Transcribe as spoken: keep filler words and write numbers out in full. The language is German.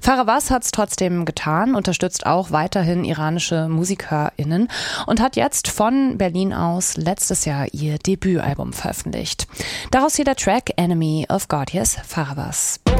Farawas hat es trotzdem getan, unterstützt auch weiterhin iranische MusikerInnen und hat jetzt von Berlin aus letztes Jahr ihr Debütalbum veröffentlicht. Daraus hier der Track Enemy of God. Hier ist Farawas.